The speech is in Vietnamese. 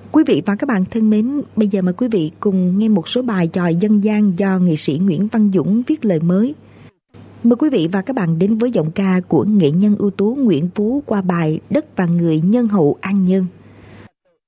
Quý vị và các bạn thân mến, bây giờ mời quý vị cùng nghe một số bài chòi dân gian do nghệ sĩ Nguyễn Văn Dũng viết lời mới. Mời quý vị và các bạn đến với giọng ca của nghệ nhân ưu tú Nguyễn Phú qua bài Đất và Người nhân hậu An Nhơn.